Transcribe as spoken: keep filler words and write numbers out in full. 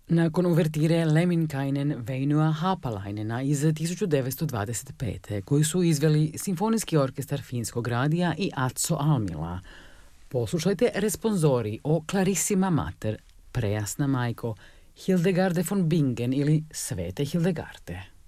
Nakon uvertire Lemminkainen Väinöä Haapalainena iz tisuću devetsto dvadeset pete koju su izveli Simfonijski orkestar Finskog radija i Atso Almila, poslušajte responsori o Clarissima Mater, prejasna majko, Hildegarde von Bingen ili Svete Hildegarde.